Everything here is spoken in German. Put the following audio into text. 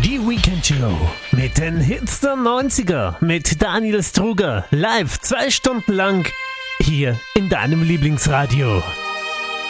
Die Weekend Show mit den Hits der 90er mit Daniel Struger live 2 Stunden lang hier in deinem Lieblingsradio.